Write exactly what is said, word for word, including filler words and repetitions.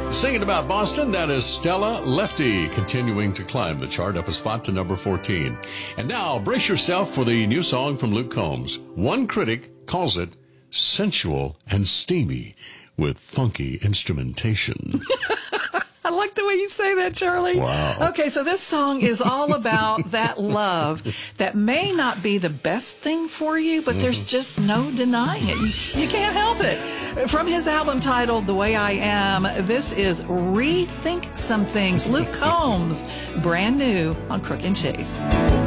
Singing about Boston, that is Stella Lefty, continuing to climb the chart up a spot to number fourteen. And now, brace yourself for the new song from Luke Combs. One critic calls it sensual and steamy with funky instrumentation. I like the way you say that, Charlie. Wow. Okay, so this song is all about that love that may not be the best thing for you, but there's just no denying it. You, you can't help it. From his album titled The Way I Am, this is Rethink Some Things. Luke Combs, brand new on Crook and Chase.